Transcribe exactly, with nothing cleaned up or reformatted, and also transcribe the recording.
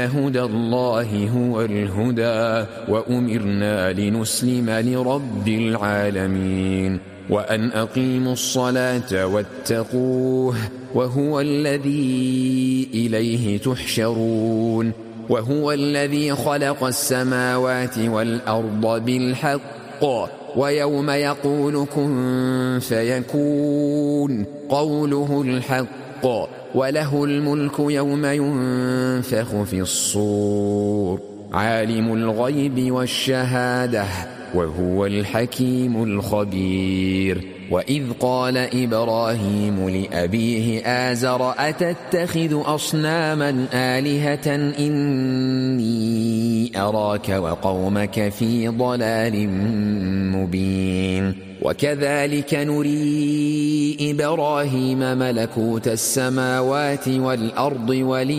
هدى الله هو الهدى وأمرنا لنسلم لرب العالمين وأن أقيموا الصلاة واتقوه وهو الذي إليه تحشرون وهو الذي خلق السماوات والأرض بالحق ويوم يقول كن فيكون قوله الحق وله الملك يوم ينفخ في الصور عالم الغيب والشهادة وهو الحكيم الخبير وإذ قال إبراهيم لأبيه آزر أتتخذ أصناما آلهة إني أراك وقومك في ضلال مبين وكذلك نري إبراهيم ملكوت السماوات والأرض ولي